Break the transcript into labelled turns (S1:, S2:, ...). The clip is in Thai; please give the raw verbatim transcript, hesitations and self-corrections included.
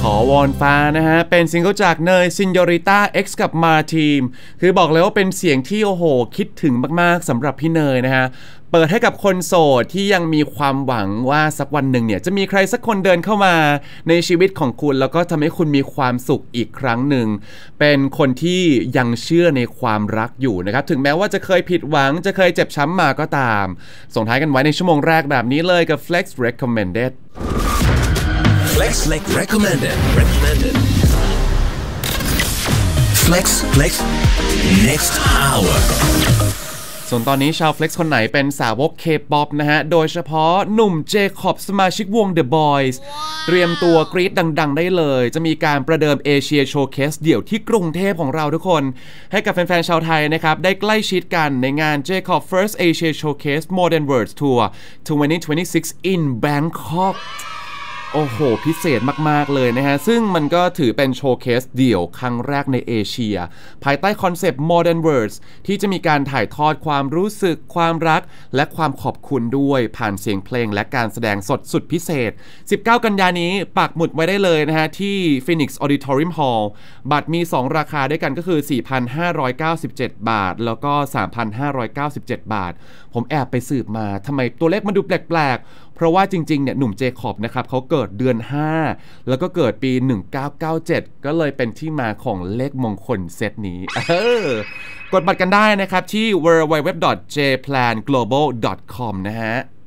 S1: ขอวอนฟ้านะฮะเป็นซิงเกิลจากเนยซินโยริต้า X กับมาทีมคือบอกเลยว่าเป็นเสียงที่โอ้โหคิดถึงมากๆสำหรับพี่เนยนะฮะเปิดให้กับคนโสดที่ยังมีความหวังว่าสักวันหนึ่งเนี่ยจะมีใครสักคนเดินเข้ามาในชีวิตของคุณแล้วก็ทำให้คุณมีความสุขอีกครั้งหนึ่งเป็นคนที่ยังเชื่อในความรักอยู่นะครับถึงแม้ว่าจะเคยผิดหวังจะเคยเจ็บช้ำมาก็ตามส่งท้ายกันไว้ในชั่วโมงแรกแบบนี้เลยกับ Flex Recommended
S2: Flex Flex Recommended Recommended Flex Flex Next Hour
S1: ส่วนตอนนี้ชาว Flex คนไหนเป็นสาวก K-pop นะฮะโดยเฉพาะหนุ่มเจคอบสมาชิกวง The Boys เตรียมตัวกรี๊ดดังๆได้เลยจะมีการประเดิมเอเชียโชว์เคสเดี่ยวที่กรุงเทพของเราทุกคนให้กับแฟนๆชาวไทยนะครับได้ใกล้ชิดกันในงาน Jacob First Asia Showcase Modern Words Tour twenty twenty-six in Bangkokโอ้โหพิเศษมากๆเลยนะฮะซึ่งมันก็ถือเป็นโชว์เคสเดี่ยวครั้งแรกในเอเชียภายใต้คอนเซปต์ Modern Words ที่จะมีการถ่ายทอดความรู้สึกความรักและความขอบคุณด้วยผ่านเสียงเพลงและการแสดงสดสุดพิเศษสิบเก้ากันยายนนี้ปักหมุดไว้ได้เลยนะฮะที่ Phoenix Auditorium Hall บัตรมีสองราคาด้วยกันก็คือ สี่พันห้าร้อยเก้าสิบเจ็ด บาทแล้วก็ สามพันห้าร้อยเก้าสิบเจ็ด บาทผมแอบไปสืบมาทำไมตัวเลขมันดูแปลกๆเพราะว่าจริงๆเนี่ยหนุ่มเจคอบนะครับเขาเกิดเดือนห้าแล้วก็เกิดปีหนึ่งเก้าเก้าเจ็ดก็เลยเป็นที่มาของเลขมงคลเซตนี้เออกดบัตรกันได้นะครับที่ ดับเบิลยู ดับเบิลยู ดับเบิลยู ดอท เจ แพลน โกลบอล ดอท คอม นะฮะ